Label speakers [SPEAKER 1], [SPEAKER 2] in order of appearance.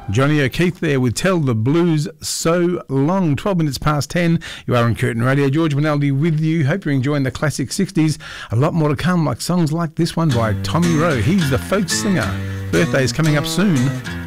[SPEAKER 1] Johnny O'Keefe there with Tell the Blues So Long. 12 minutes past 10. You are on Curtin Radio. George Minaldi with you. Hope you're enjoying the classic 60s. A lot more to come, like songs like this one by Tommy Rowe. He's the folk singer. Birthday is coming up soon.